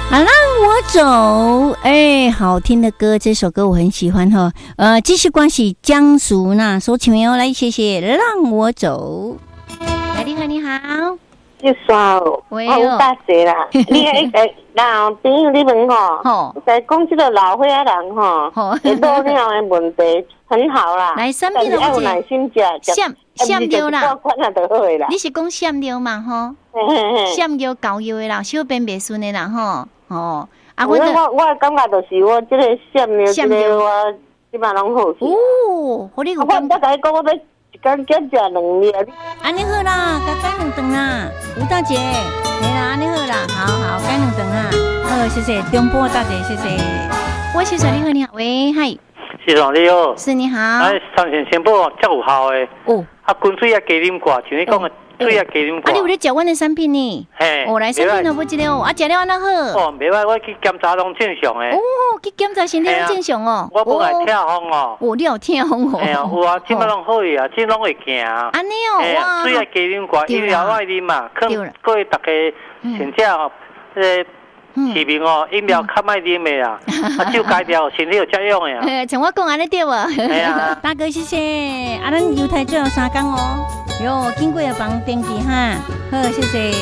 让我走，好听的歌，这首歌我很喜欢哈。继续关系江苏那所请友来，谢谢让我走。来，你好，你好。 你刷哦，我有大姐啦。你那朋友你问吼，在讲这个老岁仔人吼，老了的问题很好啦。 来，身边要有耐心吃， 闪尿啦。 你是讲闪尿嘛吼？闪尿高尿的啦，小便袂顺的啦吼。哦，啊， 我感觉就是我这个闪尿，这个我基本上拢好去。 哦，好你有感觉？ 我甲你讲，我要一天减食2粒。 安尼好啦，改2顿啦，吴大姐，嘿啦，安尼好啦，好，改2顿啦。好，谢谢中波大姐，谢谢。我先生你好，你好，喂，嗨。 先生你好。 是你好。 三线先报较有效的。哦。滚水也加啉过，像你讲的。水也加啉过。你有咧食阮的产品呢？ 嘿。 来产品都不知了，食了安那好。 袂歹，我去检查拢正常的。 去检查身体拢正常哦。 我本来痛风哦。 你有痛风哦？ 哎呀，有啊，即摆拢好去啊，即拢会行。 安尼哦，哇。 水也加啉过，饮料爱啉嘛，各位大家请假哦，市民哦，饮料较莫啉的啦，酒戒掉，身体有作用的啊。 像我讲安尼对无？ 哎呀， 大哥谢谢，咱犹太最后3天哦，哟，经过要帮登记哈，好谢谢。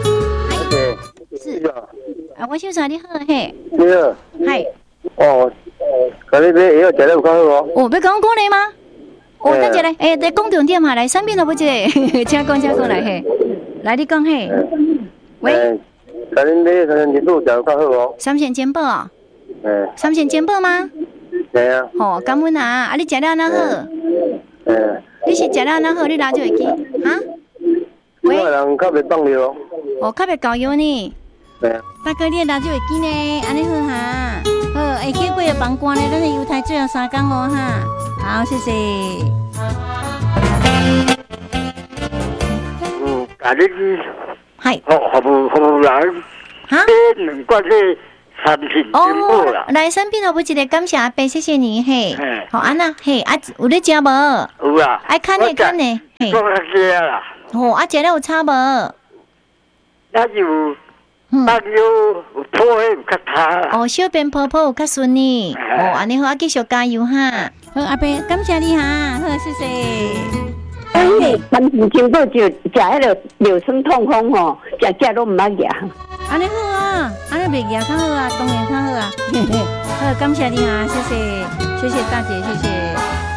是我先生你好嘿。 你好。 嗨。 今日你要食了有够好哦。 要讲过来吗？等一下来讲重点嘛，来3遍都不知，请讲来嘿，来你讲嘿。喂。 今日你三线煎煲食得够好哦。 3线煎煲啊？3线煎煲吗？ 对啊。 感恩啊！你食了哪好？你是食了哪好？你拿就会记哈？ 喂。人较袂放尿。 较袂高油呢。 对啊。 大哥，你拿就会记呢，安尼好哈。好，会去过的帮关呢，咱的犹太最后3天哦哈。好，谢谢。 今日系， 好不来？ 哈 ，2罐是3线煎煲啦。 来3遍好不？一个感谢阿伯，谢谢你嘿。好安娜嘿，有咧食无？ 有啊。 爱看呢看呢。 嘿。我食啦。 食了有差无？ 那就慢有泡有较差啦。 小便泡有较顺呢。安尼好，继续加油哈。好，阿伯，感谢你哈，好，谢谢。 3线煎煲就食迄个尿酸痛风吼，食都唔捌食。 安尼好啊，安尼袂牙较好啊，当然较好啊。好，感谢你啊，谢谢大姐，谢谢。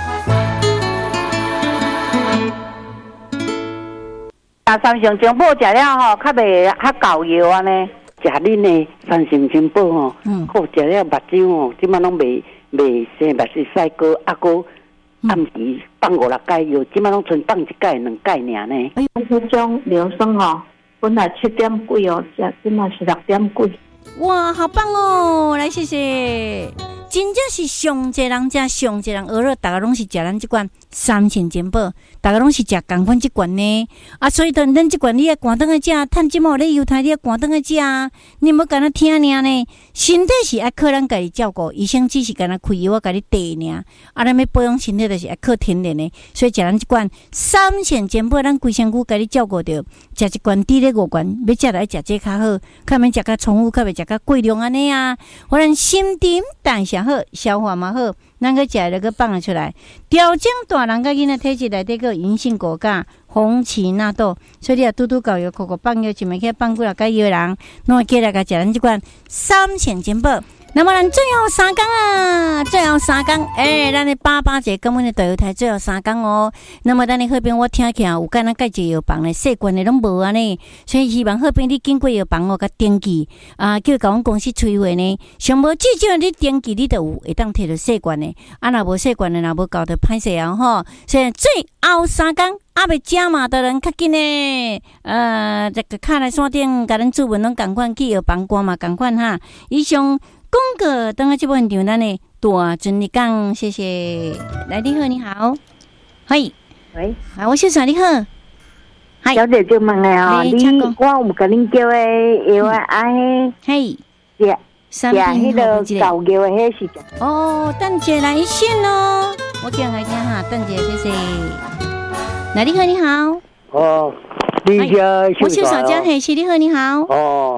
3线煎煲食了吼，较袂较高油安尼。食恁的3线煎煲吼，好食了目睭吼，即摆拢袂生目屎晒过，个暗时放5、6盖药，即摆拢剩放1盖2盖尔呢。 迄种尿酸吼，本来7点几哦，即摆是6点几。 哇，好棒哦！来，谢谢。真正是上济人食，上济人鹅肉，大家拢是食咱这款3线煎煲，大家拢是食同款这款呢。所以咱这款你要赶顿来食，趁即毛你犹太你要赶顿来食，你莫干那听尔呢。身体是爱靠咱家己照顾，医生只是干那开药甲你滴尔。咱要保养身体就是爱靠天然的，所以食咱这款3线煎煲，咱规身躯甲你照顾着，食一罐低咧5罐，要食来食这较好，较免食较重复，较袂食较过量安尼啊。互咱心沉代谢好，消化嘛好，咱个食了个放出来，调整大人甲囡仔体质内底个银杏果苷、红芪纳豆，所以你啊拄搞药，口放药，一暝起放几落个药人，拢会起来甲食咱即款3线煎煲。那么咱最后3天啊，最后3天，咱的爸节根本的大油台最后3天哦。那么咱的好朋我听起来有敢若介济药房咧，习惯的拢无安尼，所以希望好朋你经过药房哦，甲登记叫甲阮公司催货呢。上无至少你登记，你就有会当摕到习惯的。若无习惯的，若无搞得歹势啊吼。所以最后3天。未食嘛，当然较紧呢。这个卡来山顶，甲咱主文拢共款去药房关嘛，共款哈。以上广告等下这部分让咱的大尊你讲，谢谢。来，你好，你好，嘿， 喂， 我先生你好， 嗨，小姐就问的哦，我有甲恁叫的药啊， 嘿， 食迄个高药的迄是等者来信咯，我讲来听哈，等者谢谢。来，你好，你好。 你家我小嫂家嘿，是你好，你好。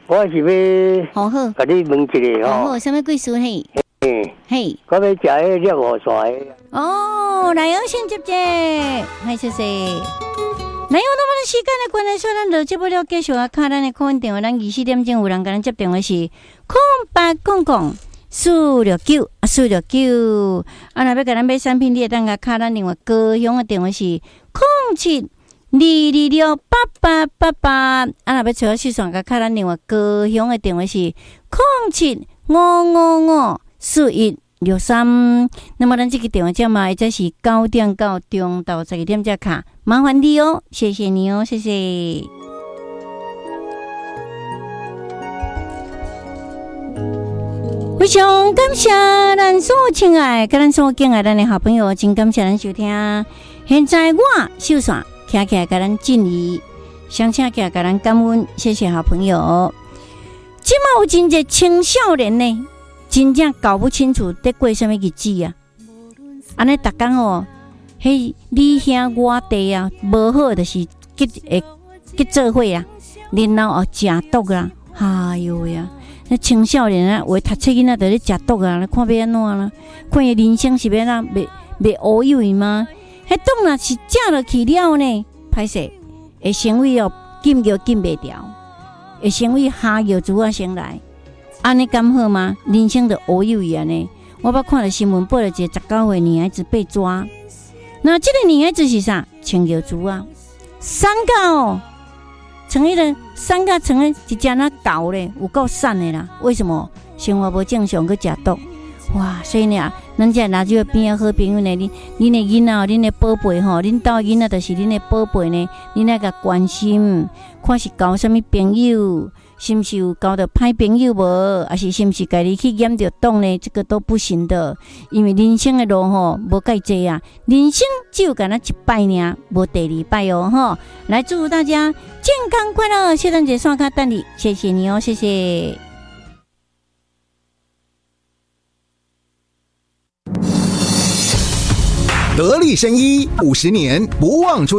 我是要好好， 甲你问一个好好，什么贵书嘿？嘿， 我要食迄热河山的。 哦，来先接接，嗨，谢谢。没有那么的时间的关系，所以咱就接不了继续啊。卡咱的空电话，咱24点钟有人跟咱接电话是0800-469-469。啊，若要跟咱买产品，你会当甲卡咱另外高雄的电话是07-226-8888。啊，若要找我试算，甲卡咱另外高雄的电话是07-555-4163。那么咱这个电话号码或者是9点到中到12点才卡，麻烦你哦，谢谢你哦，谢谢。非常感谢咱所亲爱跟咱所敬爱咱的好朋友，真感谢咱收听。现在我秀伞徛起来跟咱敬意，相请起来跟咱感恩，谢谢好朋友。即马有真侪青少年呢，真正搞不清楚在过什么日子啊！安尼逐工哦，迄你兄我弟啊，无好就是结做伙啊，然后食毒啊，哎呦喂啊！那青少年啊，为读册囡仔在咧食毒啊，看要安怎啦？看伊人生是要哪袂乌有伊吗？迄毒若是食落去了呢，歹势会成为哦禁药禁袂掉，会成为下药主啊先来。安尼敢好吗？人生就乌有伊安尼。我捌看到新闻报了一个19岁女孩子被抓，那这个女孩子是啥？穿药主啊，三角哦。成迄个三角成迄一只那狗咧，有够瘦的啦！为什么？生活无正常，去食毒，哇！所以呢，咱这拿这边好朋友呢，恁的囡仔，恁的宝贝吼，恁家囡仔就是恁的宝贝呢，恁那个关心，看是交什么朋友，是不是有交到歹朋友无？还是是不是家己去染着毒呢？这个都不行的，因为人生的路吼无介济啊，人生只有干那一摆尔，无第二摆哦吼！来祝福大家健康快乐，谢诞节刷卡等你，谢谢你哦，谢谢。 得力生医50年，不忘初